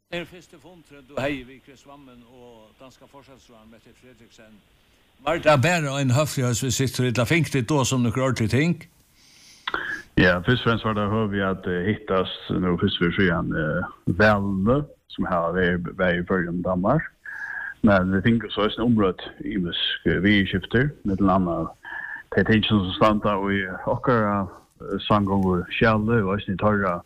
Første fundret du heier vi Chris Wammen og danska forsvarsråden Mette Fredriksen. Var det bare en høflighetsvisitt til å finke det da som noen ordentlige ting? Ja, først og fremst var det høy vi at hittas nå først for siden Velne, som har vært i førgen Danmark. Men vi finner så en områd i vi-skifter, med en annen ting som standa i okkara sangong Kjelle, og også i Torra,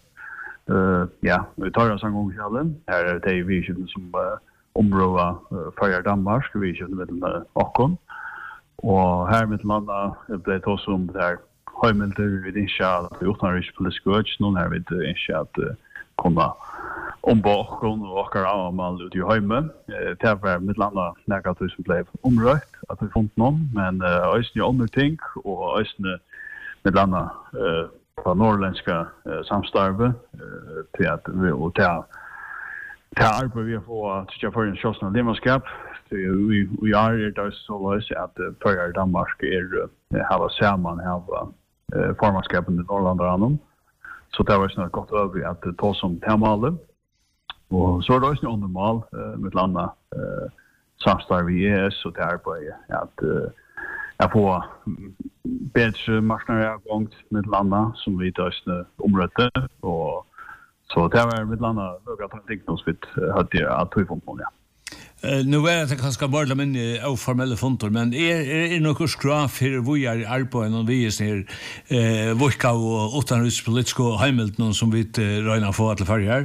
vi tar sangong Kjelle. Her det vi-skifter som området førger Danmark, vi-skifter med okkon. Og her med en annen ble det også om det her høymilder vi innskje at utenriks politisk øks, noen her vi innskje at kunne ombå okkon og okkar avmal ut i høyme. Det var med landa negativ som ble omrøkt at vi funnet noen, men også i andre ting, og også med landa på norrländska samstarve til at vi og til arbeid vi har fått til for en kjøsna limanskap. Vi er der så løs at fører Danmark hava saman hava formannskapen i Norrlandet. Så det var snart godt over at det tog som temale. Og så er det også noe normal med landa samstarv i ES og til arbeid at jeg får bedre marknadsavgang med landa som vi tar også omrøtte. Og så det var med landa noe at han tenkte oss vidt hadde at vi funnet noen, ja. Nu är det kanske bara men oformella fonter men är något skrav för vi är arbetet och vi är ser vilka och utanrikspolitiska hemmelton som vi räknar få att förra.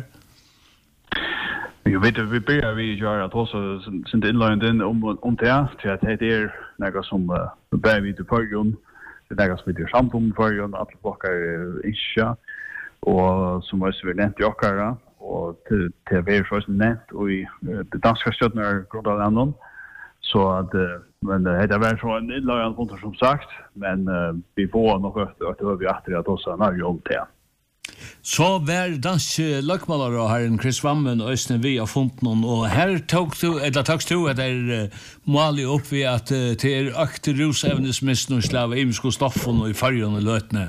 Jag vet vi börjar vi gör att också sen inline den om det till att det är något som bär vi till förgrund. Det är något som vi samfund förgrund att plocka isha och som också vi nämnt jockara og til vi først nevnt og i det danske støttene grundavlandet så at men det har vært så en innlagende punkter som sagt men vi får nok at vi etter at også har jobb til. Så var danske løkmalere herren Chris Wammen og Øystein vi har funnet noen og her togst du at målig opp ved at til økte rusevnesmisten og slave imiske stoffen og i fargen og løtene.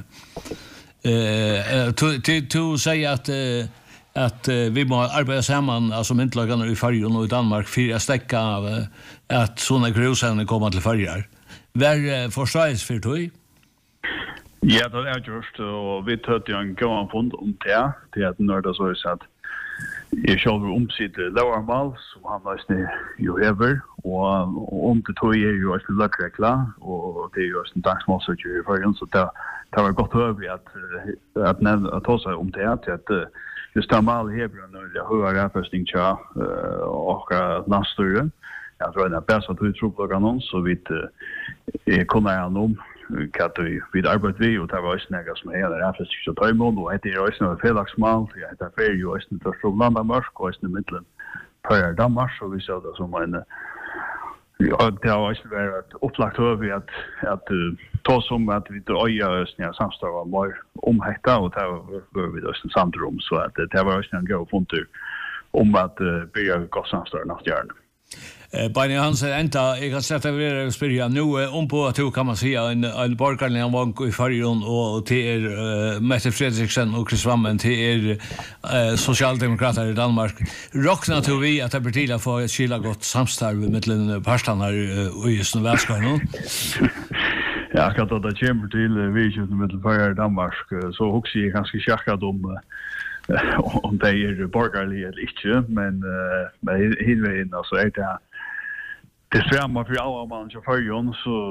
Du sier att vi må arbeta samman alltså myntlagarna i Färjön och i Danmark för att stäcka av att såna grusarna kommer till Färjön. Var förstås för dig? Ja, det är just och vi tar ju en gång fond om det att när det så är att jag själv omsitt lowermal som han nästan ju över och om det tog är ju också luckrekla och det är ju en dagsmålsöker i Färjön så det var gott över att nämna att ta sig om det att just normal hebron och höra rapportering cha och landstyre. Jag tror det är bäst att vi tror på kanon så vi kommer igenom att vi arbetar vi och det var också något som är rapportering så tar imod och det är också något felaxmal för att det är ju också det från Landmark och i mitten för Danmark så vi såg det som en ja, det har också varit upplagt över att ta som att vi öja snä samstarva mer omhetta och det var vi då i samrum så att det var också en god funter om att bygga gott samstarv nästa år. Beinny Hansen ända jag kan sätta över spyrja nu om på att kan man säga en borgarlig vank i Färjön och till Mette Fredriksen och Chris Wammen till socialdemokrater i Danmark. Rockna tror vi att det blir till att få ett skilla gott samstarv mellan parstanar och just nu världskarna. Ja, jag kan ta det kämper till vision med Färjön Danmark så också jag ganska checkat om det är borgerlig eller inte men hela alltså är det framar för alla man så Färjön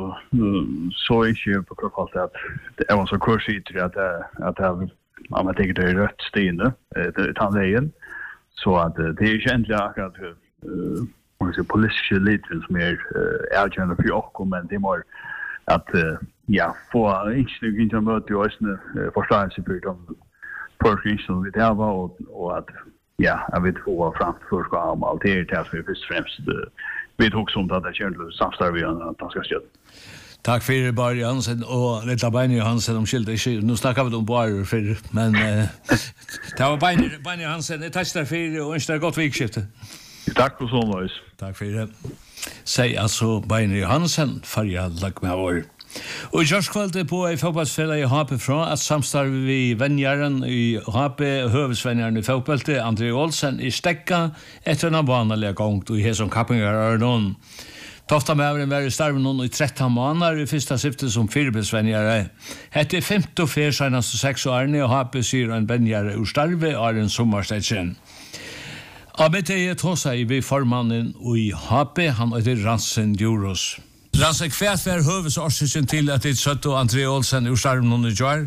så är inte på kvalitet att det var så kursigt att man tänker det är rätt stene det tar vägen så att det är egentligen att man ska politiska ledning som är urgent för oss men det är att få inte möta ju också förståelse för de som vi där var och att jag vet få framför ska ha allt det här för först främst vi tog som att det kände samstarv att han ska stöd. Tack för Beinny Hansen och lilla Beinny Hansen om skilda nu snackar vi om bara för men det var Beinny Hansen det tackar för och önskar gott vikskifte. Tack så mycket. Tack för det. Säg alltså Beinny Hansen för jag lag med vår Og Jørskvaldet på en fotballsfellet i HP fra at samstarve vi vennjæren i HP, høvesvennjæren i fotballet, André Olsen i Stekka, etter en vanlig gang i Hesom Kappingar er noen. Tofta med var i starven noen i 13 måneder i første syfte som fyrbelsvennjære. Hette 54 seneste 6 årene, og HP sier en vennjære ur starve er en sommerstedsen. Av mitt er tåsa i vi formannen i HP, han heter Ransen Djuros. Ransen, hva er høvesårsyn til at ditt søtt og André Olsen ur starven noen i jar?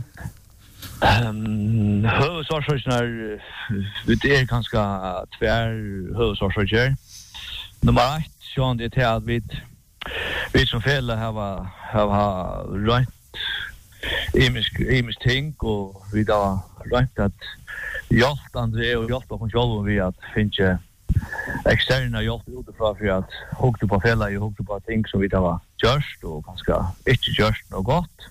Høvesårsyn det er ganske tvær høvesårsyn. Nummer 1, så det til at vi som fele har rønt imisk ting, og vi da rønt at hjelp André og hjelp på selv vi at finne eksterne hjelp utifra for at hukte på fele og hukte på ting som vi da var gjørst og ganske ikke gjørst noe godt.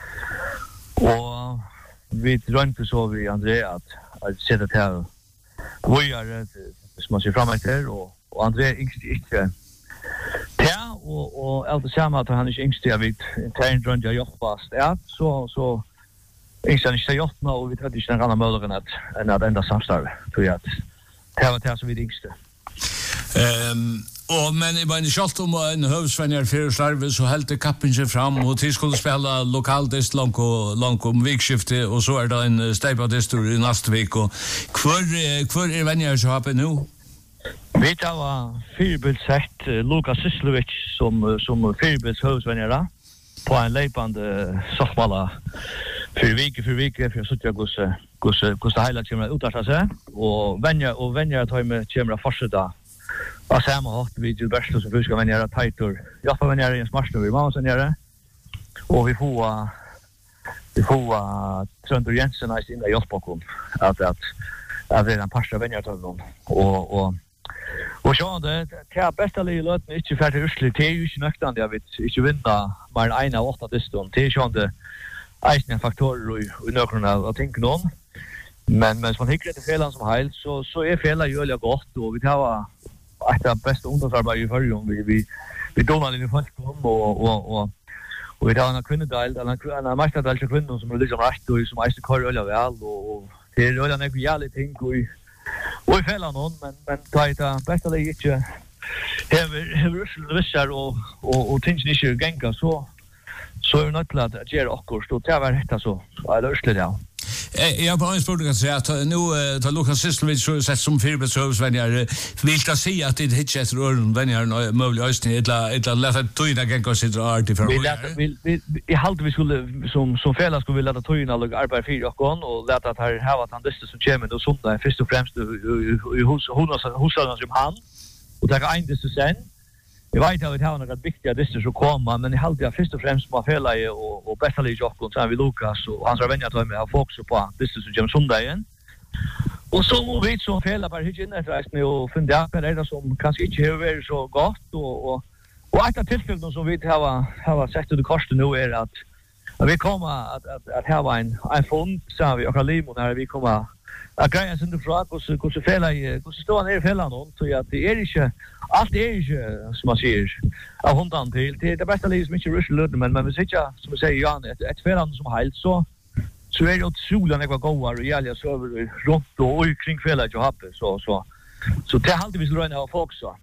Og vi rønte så vi André at sette til vågjere som man ser frem etter, og André ikke og alt det samme at han ikke yngste jeg vet internt rundt jeg hjelpast så yngste han ikke hjelp nå og vi hadde ikke en annen mulighet enn at enda samstarve tror jeg at det var det som vi yngste. Men i bare kjalt om en høvsvenner for starve så heldte kappen seg fram og til skulle spille lokaldist langt om vikskiftet og så det en steipadistor i neste vik og hvor venner som har på nå? Vi var fyrbildssett Lukas Syslovic som fyrbilds høvsvenner på en leipande softballa för vike för så jag går hela kommer ut att säga och vänner tar med kommer fortsätta och samma hatt vi till bästa så för ska vänner tighter jag får vänner i smart vi måste göra och vi får Trondor Jensen i den hjälpbakom att det en passa vänner tar någon och så det är bästa låt mig inte färdig ursligt det är ju inte nöktant jag vet inte vinna men en av 8 diston det är ju inte eisne faktorer i nøkron av ting någon. Men hvis man hikker etter felan som heil, så er felan jølig godt, og vi tar et av beste ungdomsarbeid i førjon. Vi donar litt i folkeom, og vi tar en kvinnedeil, en mesterdel til kvinnen som er liksom rett, og som eisne kår jølig vel, og det er jølig nekve jævlig ting, og i felan noen, men det er et beste det ikke hever russel visser, og ting som ikke genka, så er vi nødt til at gjøre akkurat, og det var rett så er det ørselig, ja. Jeg har bare en spørsmål å si at nå tar Lukas Syslovic sett som fyrbetsøvsvenner, vil det si at det ikke etter øren venner mulig østning, eller lette tøyene genka sitt og artig fra øren? Jeg halte vi skulle, som fela skulle vi lette tøyene og arbeide for dere, og lette at her var at han diste som kommer nå sondag, først og fremst i hosene som han, og det er en diste sen. Jeg vet at vi har noen viktige dister som kommer, men jeg halte jeg først og fremst må fela i og bestalig jokken, så er vi Lukas og hans venner tar med å fokusere på dister som kommer sondagen. Og så må vi som fela bare hytte inn etter reisene og finne hva det som kanskje ikke har vært så godt. Og et av tilfellene som vi har sett ut i korset nå er at vi kommer at her var en fond, sa vi, akkurat Limon her, vi kommer att greja sin fråga hur fela hur står han fela någon så att det är inte allt är inte som man säger av hundan till det bästa livet som inte rusar men vi säger som vi säger Jan ett fela som helt så är det otroligt när jag går och jag så runt och kring fela jag har så det har alltid vi skulle ha folk så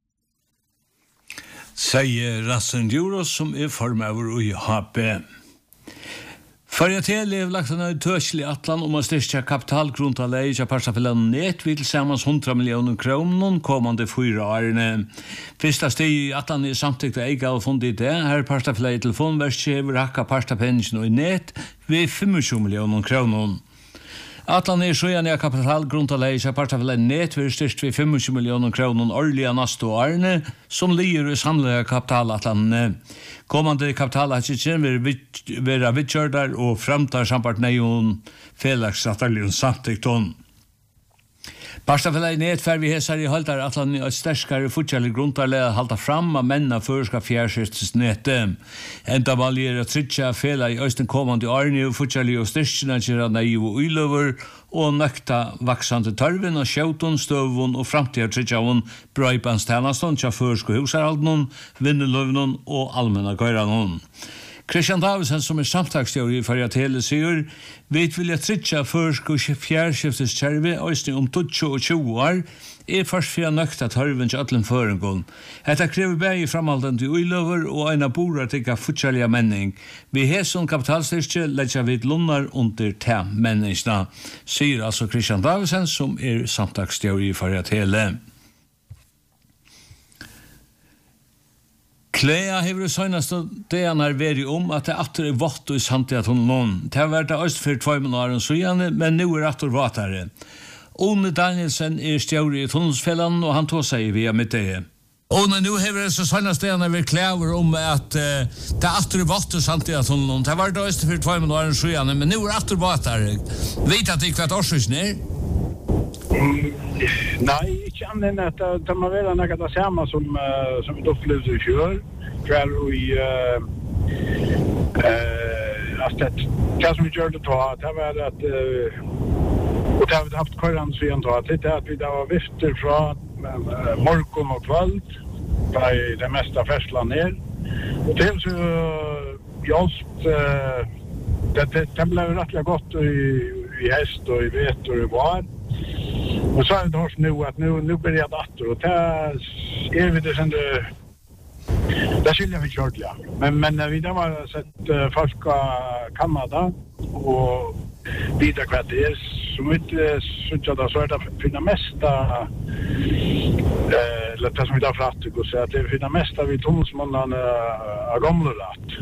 säger Ransen Djuros som är formöver i HP. Förra till lagt en törslig atlan om att styrka kapitalgruntalej i Parstafällan net vid tillsammans 100 miljoner kronor kommande 4 åren. Första steg atlan är samtidigt äga och fundit det. Här Parstafällan telefonverkschever hacka Parstapension och i net vid 25 miljoner kronor. Atlan är så gärna kapitalgruntalej i Parstafällan net vid styrkt vid 25 miljoner kronor årliga nästa åren som ligger i samlade kapitalatlan. Kommande kapitalatchen vill vara vidkörda och framtar sampart nejon felagsstrategin samtikton. Parstafällan net vi hesar i haltar atlan ett starkare futchale grundarlega halta fram av menna förska fjärskiftsnätet. Enda valjer att tritcha fela i östen kommande åren och futchale och styrkina gera nejo och ylöver och nakta vaxande törven och sjöton stövon och framtida tritchaon bröjpanstjänaston tja förska husaraldnon, vinnelövnon och allmänna gøyranon. Christian Davidsen, som samtagsstjóri i Førja Tele, sier vi vilja tryggja førsk og fjærskifteskjervi òsni 20 og 20 år først fyrir nøkta tørven til öllum føringon. Hetta krever bægi framhaldandi uiløver og eina bora tikka futsalja menning. Vi heson kapitalstyrkje leggja vid lunnar under te menningsna, sier altså Christian Davidsen, som samtagsstjóri i Førja Tele. Klea hever søgnaste degene vært at det atter vått i Santiatunnelån. Det har vært øst for 2 måneder siden, men nå atter vatere. One Danielsen stjóri i Tunnelsfällan, og han tog seg via mitt det. One, nå hever så søgnaste degene vært klæver at det atter vått i Santiatunnelån. Det har vært øst for 2 måneder siden, men nå atter vatere. Vet at det ikke vært årsøsner? Nei, ikke annet enn at det må være noe det samme som vi opplevde i fjør. Hver og i det som vi gjør det det var at og det har vi haft køren siden det at vi da var vifter fra morgen og kveld da det meste av fersla ned og til så just det ble rettelig godt i hest og i vet og i var. Og så det hørs nu at nu blir jeg datter, og det vi det sende det skiljer vi kjørt, ja. Men vi da var sett folk av Kanada, og videre hva det som ikke synes jeg da, så det finner mest eller det som vi da fratter, så at det finner mest av i tunnelsmånene av gamle rett.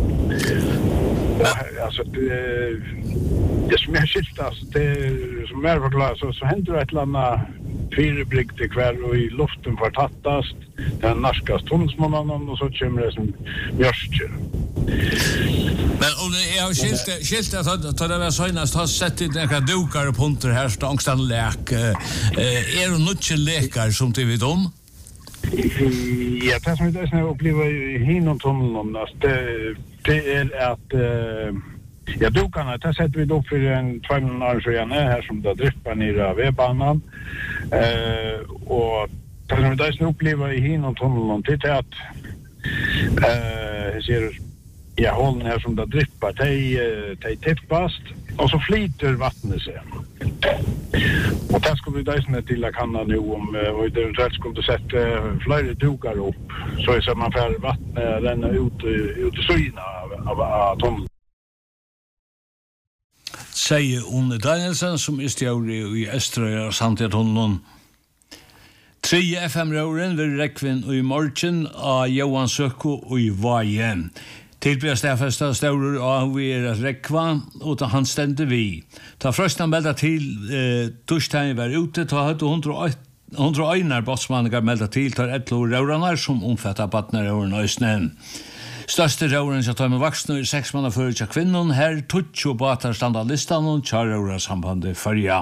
Alltså det som är skilt alltså det som är förklarat så händer det ett landa fyrebrygd kvar och i luften förtattast den narskast tunnelsmånaden och så kommer det som mjörskjör. Men om det är skilt att det var sögnast har sett i några dukar och punter här stångstan lek är det något lekar som du vet om? Ja, det som jag har upplevt i Hinontunneln det är att ja, dukarna, det sätter vi då för en 2 månader sedan här som det drippar ner av vägbanan. Och det som jag har upplevt i Hinontunneln det är att jag ser ja, hålen här som det drippar, de tippast och så flyter vattnet sig. Och det skulle vi där till att kanna nu om och eventuellt skulle sätta flera dukar upp så man får vattnet renna ut i syna av tunneln. Säger One Danielsen som stjóri i Østrøya og Santiatunnelån. 3 FM-røren vil rekvinn i morgen av Johan Søkko og i Vaje. Tilbjør stafesta staurer og vi at rekva, og da han stendte vi. Ta frøstna melda til torsdagen var ute, ta hadde 101 båtsmanninger melda til, tar 11 røranar som omfattar badnerøren og snøen. Største røren som tar med vaksne i 6 måneder før til kvinnen, her 20 båtar standa listan og tjarrøra sambandet Førja.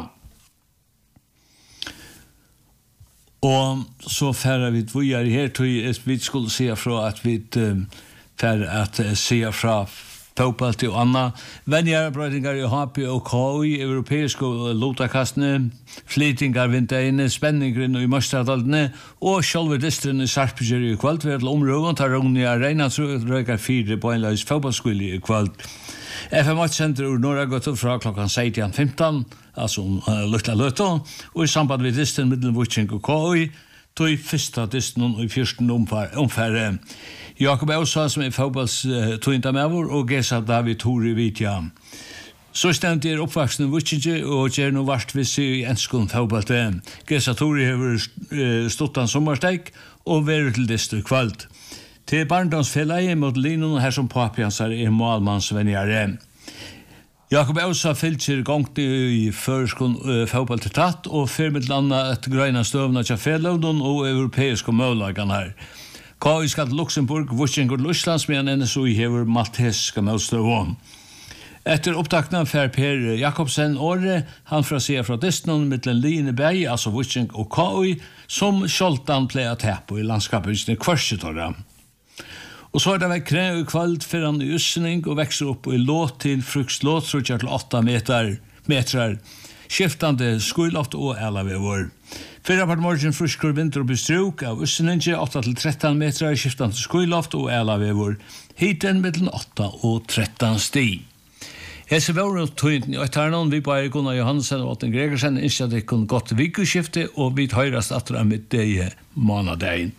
Og så færre vi dvujar her, vi skulle se fra at vi færre at se fra fotball til Anna. Venjarbrøytingar i HP og KI, europeiske lotakastene, flytingar vinterine, spenningren i mørstradaldene, og sjølve distren i Sarpsborg i kveld, ved til områden tar Rogni Arena, røyker 4 på en løs fotballskole i kveld. FM8-senter ur Norra gått opp fra klokken 16:15, altså lukta løtta, og i samband med distren Middelvutsing og KI, tog fyrsta distren og i fyrsten omfære. Jakob Ausa som fotballstøynda med vår, og Gesa David Tori Vitja. Så stendt oppvaksen i Vutsingje, og gjør noe vart vi ser i enskånd fotballte. Gesa Tori har stått an sommersteik, og vært til distren kvalt. Til barndomsfellet mot Linon her som papiansar målmannsvenjare. Jakob Ausa fylkjer gongt i føreskånd fotball til tatt, og firmet landa et grøyna støvna til fellånden og europeiske målagene her. KI skal til Luxemburg, Vutsing og Lusslands, men NSO hever malteska målstøvån. Etter opptakna fer Per Jakobsen året, han fra sida fra Distnon, mittlen Line Berg, altså Vutsing og KI, som Kjoltan pleier tepo i landskapet i Kvarsetorra. Og så det vært kreg i kveld for han i ussning og vekser opp i låt til frukslåt, tror jeg til 8 meter. skiftande skuiloft og Ælavegur. Fyrra part morgen fruskur vinter og bestruk av Usseninge 8-13 meter skiftande skuiloft og Ælavegur. Hiten mellom 8 og 13 sti. Hese våren tøynden i Øytarnon, vi bare Gunnar Johansen og Åtten Gregersen, innskje at det kunne gått vikeskifte, og vi høyrast atter av middag månedegn.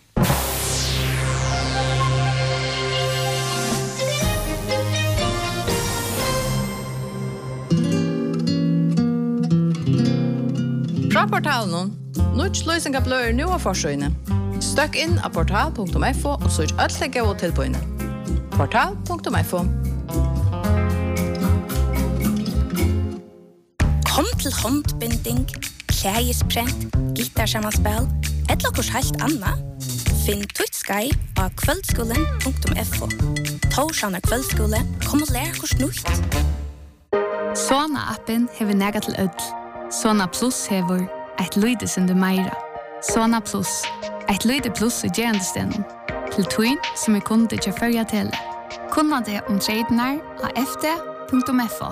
Fra portalen, Nuts løsninga blør nu av forsøyne. Støkk inn av portal.fo og søk alle gode tilbøyne. Portal.fo. Kom til håndbinding, klægesprent, gitarsammanspel, eller kurs helt anna. Finn tutt skai av kveldskolen.fo. Torsjana kveldskole, kom og lær kurs nukt. Sona-appen hever nega til ødel. Sona Plus hever eit lydesundu meira. Sona Plus, eit lyde plus i gerandestenen. Til tøyn som kunde til førja til. Kunna det tradenar av fd.fo.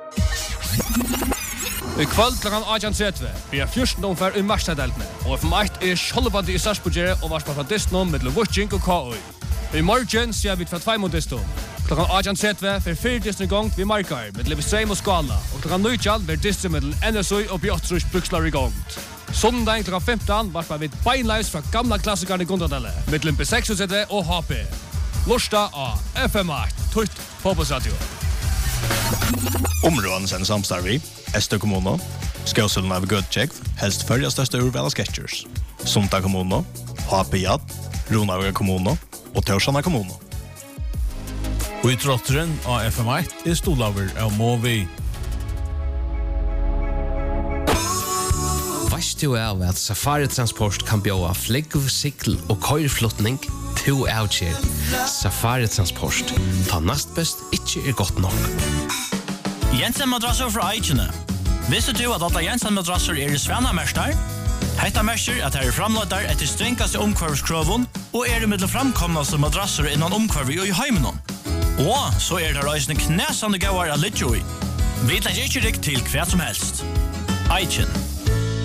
I kvöld klokken 18.30 blir 14 omfær i Marstaddeltene, og FM1 skjoldbandi i Sarsbogere og varspa fra Disney mellom Vucing og KOI. I morgen ser vi fra 2 mot Disney. Klokken 18.30 for 4 Disney gongt vi markar med Lebestrøm og Skala, og klokken 19 blir Disney mellom NSU og Bjottrus Brukslar i gongt. Sondag klokken 15 varspa vi beinleis fra gamla klassikerne i Gondadelle, mellom B6 og HP. Lorsta av FM8, Tutt Fotbollsradio. Områden sen samstarvi, Estö kommuno, Skåsulna av Götjekv, helst följa största urvala sketchers. Sunta kommuno, HP-jad, Ronavuga kommuno og Torsjana kommuno. Og i trotteren av FM1 stolaver av Movi. Veist du av at Safari Transport kan bjóa flegg, sikl og køyrflotning to avkjer. Safari Transport, ta nast best ikkje godt nok. Jensen madrasser fra Eichene. Visste du at alle Jensen madrasser i Svanamerstar? Hetta merker at her framløyder etter strengkaste omkvarvskroven og mellom framkomnaste madrasser innan omkvarv i heimenon. Og så det reisende knæsande gauar av Lidjoi. Vi legger ikke rikk til hva som helst. Eichen.